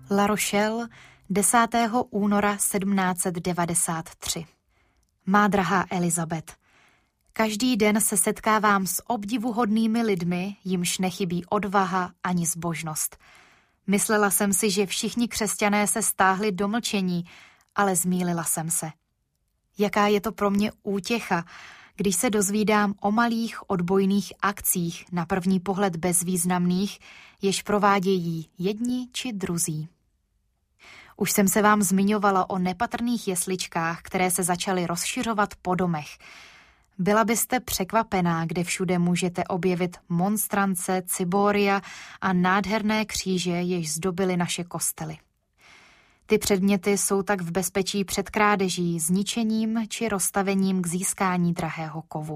La Rochelle, 10. února 1793. Má drahá Elizabeth, každý den se setkávám s obdivuhodnými lidmi, jimž nechybí odvaha ani zbožnost. Myslela jsem si, že všichni křesťané se stáhli do mlčení, ale zmýlila jsem se. Jaká je to pro mě útěcha, když se dozvídám o malých odbojných akcích, na první pohled bezvýznamných, jež provádějí jedni či druzí. Už jsem se vám zmiňovala o nepatrných jesličkách, které se začaly rozšiřovat po domech. Byla byste překvapená, kde všude můžete objevit monstrance, ciboria a nádherné kříže, jež zdobily naše kostely. Ty předměty jsou tak v bezpečí před krádeží, zničením či rozstavením k získání drahého kovu.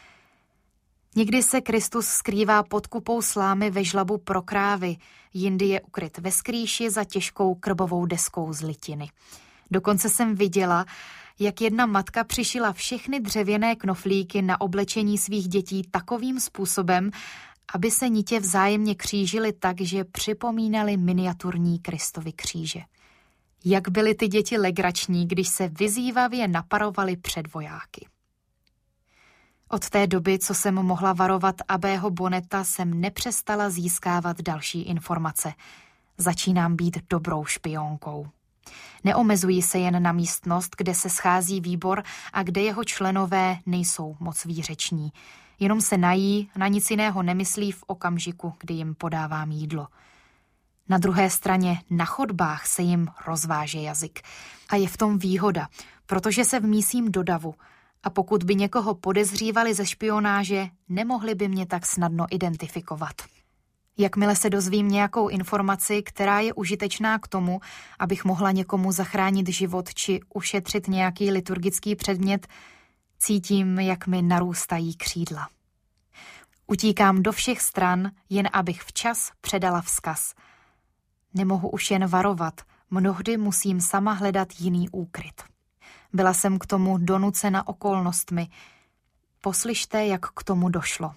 Někdy se Kristus skrývá pod kupou slámy ve žlabu pro krávy, jindy je ukryt ve skrýši za těžkou krbovou deskou z litiny. Dokonce jsem viděla, jak jedna matka přišila všechny dřevěné knoflíky na oblečení svých dětí takovým způsobem, aby se nitě vzájemně křížily tak, že připomínaly miniaturní Kristovy kříže. Jak byly ty děti legrační, když se vyzývavě naparovaly před vojáky. Od té doby, co jsem mohla varovat Abbého Bonneta, jsem nepřestala získávat další informace. Začínám být dobrou špionkou. Neomezují se jen na místnost, kde se schází výbor a kde jeho členové nejsou moc výřeční. Jenom se nají, na nic jiného nemyslí v okamžiku, kdy jim podávám jídlo. Na druhé straně na chodbách se jim rozváže jazyk. A je v tom výhoda, protože se vmísím do davu a pokud by někoho podezřívali ze špionáže, nemohli by mě tak snadno identifikovat. Jakmile se dozvím nějakou informaci, která je užitečná k tomu, abych mohla někomu zachránit život či ušetřit nějaký liturgický předmět, cítím, jak mi narůstají křídla. Utíkám do všech stran, jen abych včas předala vzkaz. Nemohu už jen varovat, mnohdy musím sama hledat jiný úkryt. Byla jsem k tomu donucena okolnostmi. Poslyšte, jak k tomu došlo.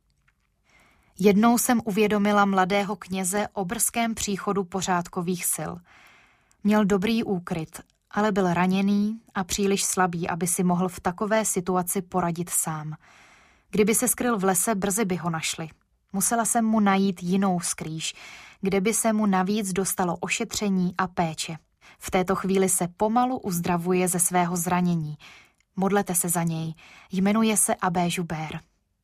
Jednou jsem uvědomila mladého kněze o brzkém příchodu pořádkových sil. Měl dobrý úkryt, ale byl raněný a příliš slabý, aby si mohl v takové situaci poradit sám. Kdyby se skryl v lese, brzy by ho našli. Musela jsem mu najít jinou skrýš, kde by se mu navíc dostalo ošetření a péče. V této chvíli se pomalu uzdravuje ze svého zranění. Modlete se za něj. Jmenuje se Abbé Joubert.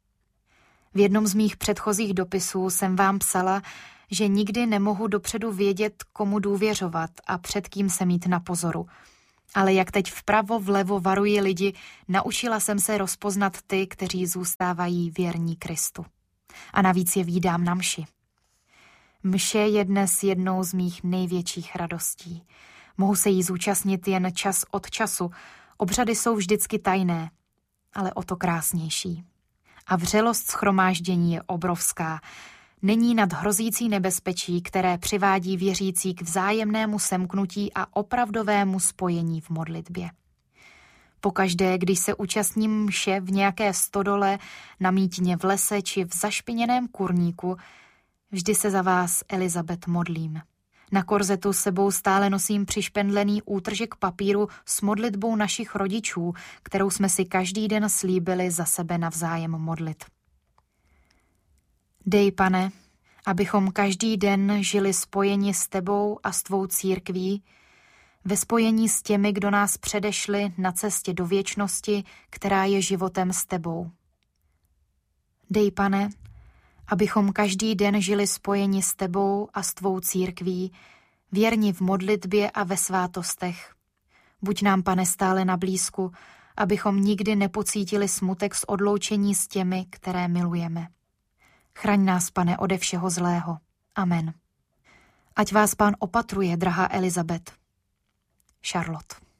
V jednom z mých předchozích dopisů jsem vám psala, že nikdy nemohu dopředu vědět, komu důvěřovat a před kým se mít na pozoru. Ale jak teď vpravo vlevo varují lidi, naučila jsem se rozpoznat ty, kteří zůstávají věrní Kristu. A navíc je vídám na mši. Mše je dnes jednou z mých největších radostí. Mohu se jí zúčastnit jen čas od času. Obřady jsou vždycky tajné, ale o to krásnější. A vřelost shromáždění je obrovská. Není nad hrozící nebezpečí, které přivádí věřící k vzájemnému semknutí a opravdovému spojení v modlitbě. Pokaždé, když se účastním mše v nějaké stodole, na mítině v lese či v zašpiněném kurníku, vždy se za vás, Elizabeth, modlím. Na korzetu sebou stále nosím přišpendlený útržek papíru s modlitbou našich rodičů, kterou jsme si každý den slíbili za sebe navzájem modlit. Dej, Pane, abychom každý den žili spojeni s tebou a s tvou církví, ve spojení s těmi, kdo nás předešli na cestě do věčnosti, která je životem s tebou. Dej, Pane, abychom každý den žili spojeni s tebou a s tvou církví, věrni v modlitbě a ve svátostech. Buď nám, Pane, stále na blízku, abychom nikdy nepocítili smutek z odloučení s těmi, které milujeme. Chraň nás, Pane, ode všeho zlého. Amen. Ať vás Pán opatruje, drahá Elizabeth. Charlotte.